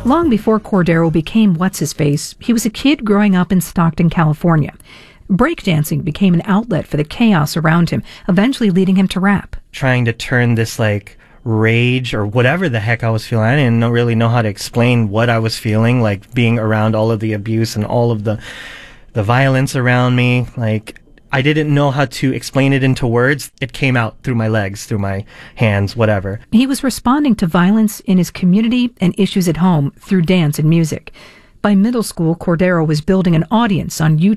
Long before Cordero became What's-His-Face, he was a kid growing up in Stockton, California. Breakdancing became an outlet for the chaos around him, eventually leading him to rap. Trying to turn this rage or whatever the heck I was feeling. I didn't really know how to explain what I was feeling, being around all of the abuse and all of the violence around me. I didn't know how to explain it into words. It came out through my legs, through my hands, whatever. He was responding to violence in his community and issues at home through dance and music. By middle school, Cordero was building an audience on YouTube